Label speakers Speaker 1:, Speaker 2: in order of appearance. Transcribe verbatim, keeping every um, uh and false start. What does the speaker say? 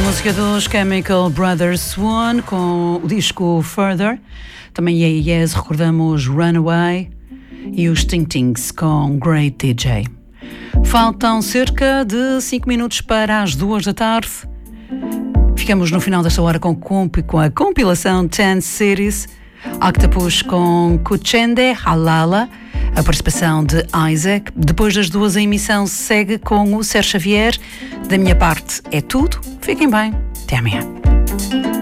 Speaker 1: Música dos Chemical Brothers Swan com o disco Further. Também a Yes recordamos Runaway e os Ting Tings com Great D J. Faltam cerca de cinco minutos para as duas da tarde. Ficamos no final desta hora com, com a compilação Ten Cities, Octopus com Kuchende Halala, a participação de Isaac. Depois das duas, a emissão segue com o Sérgio Xavier. Da minha parte é tudo. Fiquem bem. Até amanhã.